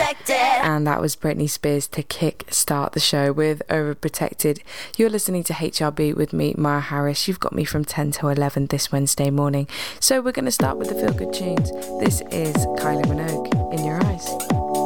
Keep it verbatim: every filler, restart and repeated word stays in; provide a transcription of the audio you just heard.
Overprotected. And that was Britney Spears to kick start the show with Overprotected. You're listening to H R B with me, Maya Harris. You've got me from ten to eleven this Wednesday morning. So we're going to start with the feel good tunes. This is Kylie Minogue, In Your Eyes.